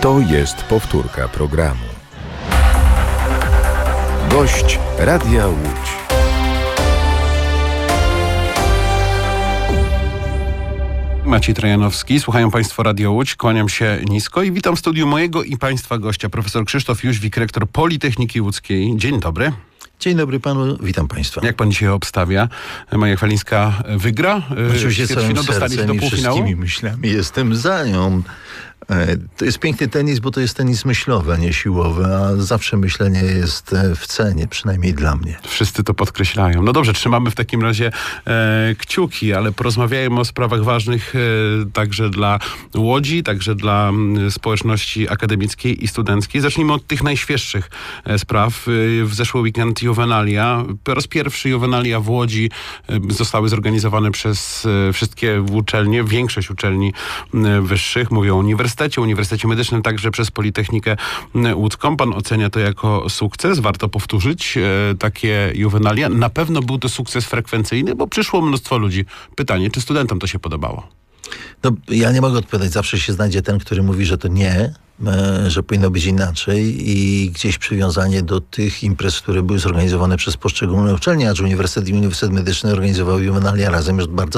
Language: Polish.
To jest powtórka programu. Gość Radia Łódź. Maciej Trajanowski, słuchają Państwo Radio Łódź, kłaniam się nisko i witam w studiu mojego i Państwa gościa, profesor Krzysztof Jóźwik, rektor Politechniki Łódzkiej. Dzień dobry. Dzień dobry panu, witam państwa. Jak pan dzisiaj obstawia? Maja Chwalińska wygra? Oczywiście całym sercem i wszystkimi myślami jestem za nią. To jest piękny tenis, bo to jest tenis myślowy, a nie siłowy, a zawsze myślenie jest w cenie, przynajmniej dla mnie. Wszyscy to podkreślają. No dobrze, trzymamy w takim razie kciuki, ale porozmawiajmy o sprawach ważnych także dla Łodzi, także dla społeczności akademickiej i studenckiej. Zacznijmy od tych najświeższych spraw. W zeszły weekend juwenalia. Po raz pierwszy juwenalia w Łodzi zostały zorganizowane przez wszystkie uczelnie, większość uczelni wyższych. Mówię o Uniwersytecie Medycznym, także przez Politechnikę Łódzką. Pan ocenia to jako sukces. Warto powtórzyć takie juwenalia. Na pewno był to sukces frekwencyjny, bo przyszło mnóstwo ludzi. Pytanie, czy studentom to się podobało? No, ja nie mogę odpowiadać. Zawsze się znajdzie ten, który mówi, że to nie, że powinno być inaczej i gdzieś przywiązanie do tych imprez, które były zorganizowane przez poszczególne uczelnie, a czy Uniwersytet i Uniwersytet Medyczny organizowały juwenalia razem już bardzo